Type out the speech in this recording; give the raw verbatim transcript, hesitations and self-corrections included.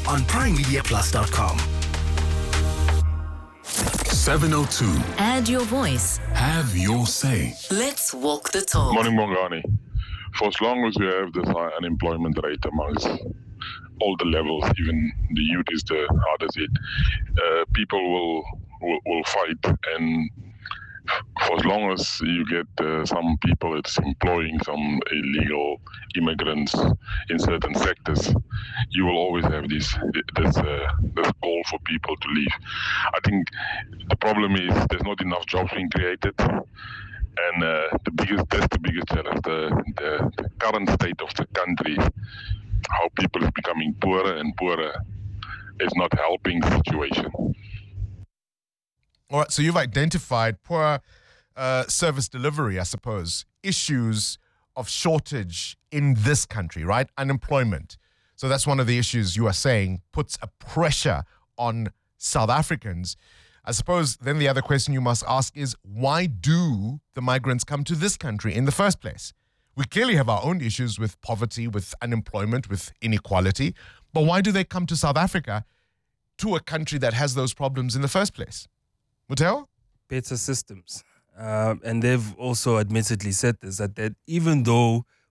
on prime media plus dot com. seven oh two. Add your voice. Have your say. Let's walk the talk. Morning, Bongani. For as long as we have this high unemployment rate amongst all the levels, even the youth is the hardest hit, uh, people will, will will fight. And for as long as you get uh, some people that's employing some illegal immigrants in certain sectors, you will always have this this, uh, this call for people to leave. I think the problem is there's not enough jobs being created. And uh, the biggest, that's the biggest challenge, the, the, the current state of the country, how people is becoming poorer and poorer is not helping the situation. All right, so you've identified poor uh, service delivery, I suppose, issues of shortage in this country, right? Unemployment. So that's one of the issues you are saying puts a pressure on South Africans. I suppose then the other question you must ask is, why do the migrants come to this country in the first place? We clearly have our own issues with poverty, with unemployment, with inequality, but why do they come to South Africa, to a country that has those problems in the first place? Muteo? Better systems. Um, and they've also admittedly said this, that, that even though